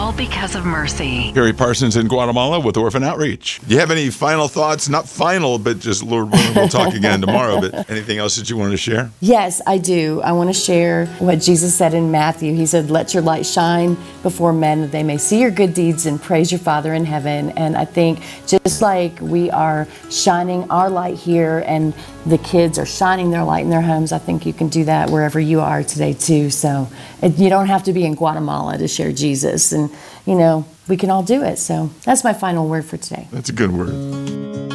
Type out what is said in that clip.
all because of mercy. Carrie Parsons in Guatemala with Orphan Outreach. Do you have any final thoughts? Not final, but just Lord willing, we'll talk again tomorrow. But anything else that you want to share? Yes, I do. I want to share what Jesus said in Matthew. He said, "Let your light shine before men, that they may see your good deeds and praise your Father in heaven." And I think just like we are shining our light here and the kids are shining their light in their homes, I think you can do that wherever you are today too. So you don't have to be in Guatemala to share Jesus. And, you know, we can all do it. So that's my final word for today. That's a good word.